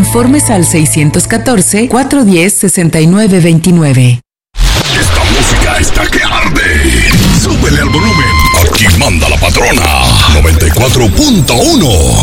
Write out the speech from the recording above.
Informes al 614-410-6929. Esta música está que arde. Súbele al volumen. Aquí manda la patrona. 94.1.